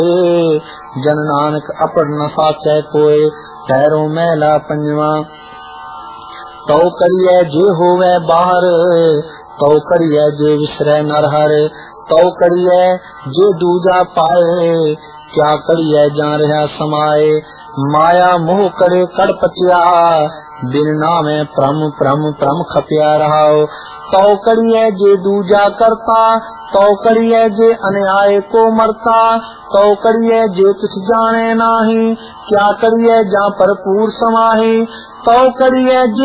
जन नानक अपड़ न साचै कोय, पैरों मैला पंजवा। तो करिए जे होवे बाहर, तो करिए जे विसरे नरहर। तो करिए जे दूजा पाए, क्या करिए जा रहा समाए। माया मोह करे कड़ पचिया, बिन नामे प्रम प्रम प्रम खपिया रहाओ। तो करिए जे दूजा करता, तो करिए जे अन्याय को मरता। तो करिए जे कुछ जाने नाही, क्या करिए जा भरपूर समाही। तो करिए जे